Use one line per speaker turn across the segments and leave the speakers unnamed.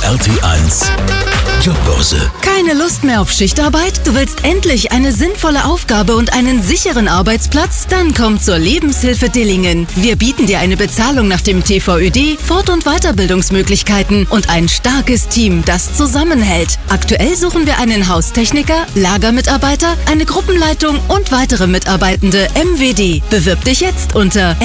RT1 Jobbörse.
Keine Lust mehr auf Schichtarbeit? Du willst endlich eine sinnvolle Aufgabe und einen sicheren Arbeitsplatz? Dann komm zur Lebenshilfe Dillingen. Wir bieten dir eine Bezahlung nach dem TVÖD, Fort- und Weiterbildungsmöglichkeiten und ein starkes Team, das zusammenhält. Aktuell suchen wir einen Haustechniker, Lagermitarbeiter, eine Gruppenleitung und weitere Mitarbeitende MWD. Bewirb dich jetzt unter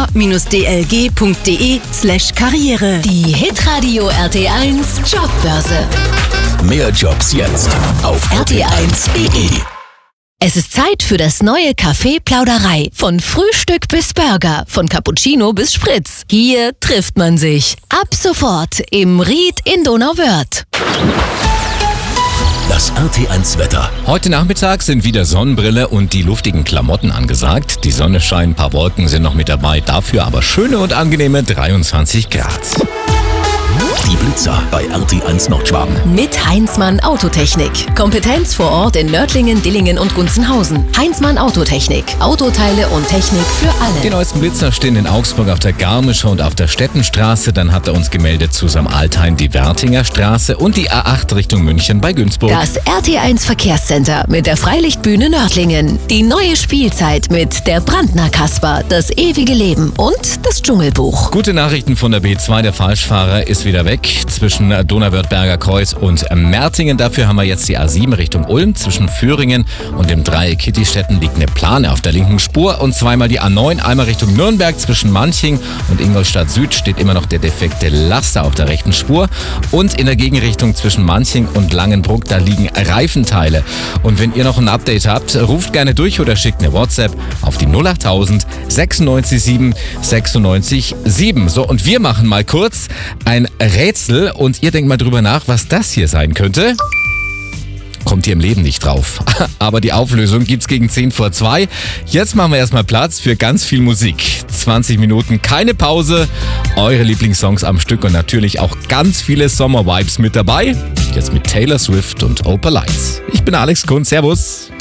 lh-dlg.de/Karriere.
Die Hitradio RT1 Jobbörse.
Mehr Jobs jetzt auf rt1.de.
Es ist Zeit für das neue Café Plauderei. Von Frühstück bis Burger, von Cappuccino bis Spritz. Hier trifft man sich. Ab sofort im Ried in Donauwörth.
Das RT1-Wetter.
Heute Nachmittag sind wieder Sonnenbrille und die luftigen Klamotten angesagt. Die Sonne scheint, ein paar Wolken sind noch mit dabei. Dafür aber schöne und angenehme 23 Grad.
Die Blitzer bei RT1 Nordschwaben.
Mit Heinzmann Autotechnik. Kompetenz vor Ort in Nördlingen, Dillingen und Gunzenhausen. Heinzmann Autotechnik. Autoteile und Technik für alle.
Die neuesten Blitzer stehen in Augsburg auf der Garmischer und auf der Stettenstraße. Dann hat er uns gemeldet zu St. Altheim die Wertinger Straße und die A8 Richtung München bei Günzburg.
Das RT1 Verkehrscenter mit der Freilichtbühne Nördlingen. Die neue Spielzeit mit der Brandner Kasper, das ewige Leben und das Dschungelbuch.
Gute Nachrichten von der B2. Der Falschfahrer ist wieder weg zwischen Donauwörth-Berger Kreuz und Mertingen. Dafür haben wir jetzt die A7 Richtung Ulm. Zwischen Föhringen und dem Dreieck Kittistetten liegt eine Plane auf der linken Spur und zweimal die A9, einmal Richtung Nürnberg. Zwischen Manching und Ingolstadt Süd steht immer noch der defekte Laster auf der rechten Spur und in der Gegenrichtung zwischen Manching und Langenbruck, da liegen Reifenteile. Und wenn ihr noch ein Update habt, ruft gerne durch oder schickt eine WhatsApp auf die 08000 96 7 96 7. So, und wir machen mal kurz ein Rätsel und ihr denkt mal drüber nach, was das hier sein könnte. Kommt ihr im Leben nicht drauf. Aber die Auflösung gibt's gegen 10 vor 2. Jetzt machen wir erstmal Platz für ganz viel Musik. 20 Minuten, keine Pause. Eure Lieblingssongs am Stück und natürlich auch ganz viele Sommer-Vibes mit dabei. Jetzt mit Taylor Swift und Opal Lights. Ich bin Alex Kunz. Servus.